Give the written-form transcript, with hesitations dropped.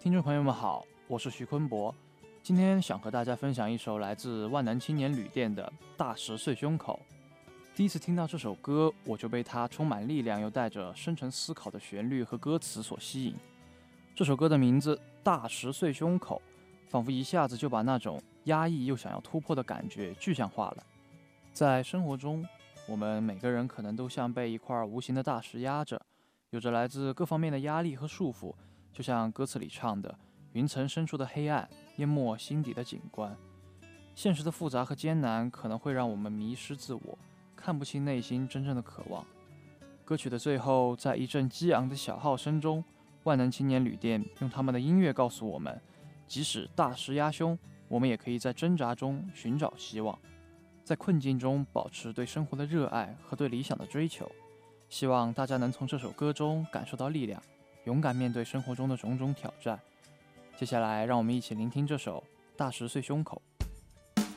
听众朋友们好，我是徐坤博，今天想和大家分享一首来自万能青年旅店的《大石碎胸口》。第一次听到这首歌，我就被它充满力量又带着深沉思考的旋律和歌词所吸引。这首歌的名字《大石碎胸口》，仿佛一下子就把那种压抑又想要突破的感觉具象化了。在生活中，我们每个人可能都像被一块无形的大石压着，有着来自各方面的压力和束缚，就像歌词里唱的，云层深处的黑暗淹没心底的景观。现实的复杂和艰难可能会让我们迷失自我，看不清内心真正的渴望。歌曲的最后，在一阵激昂的小号声中，万能青年旅店用他们的音乐告诉我们，即使大石压胸，我们也可以在挣扎中寻找希望，在困境中保持对生活的热爱和对理想的追求。希望大家能从这首歌中感受到力量，勇敢面对生活中的种种挑战。接下来，让我们一起聆听这首《大石碎胸口》。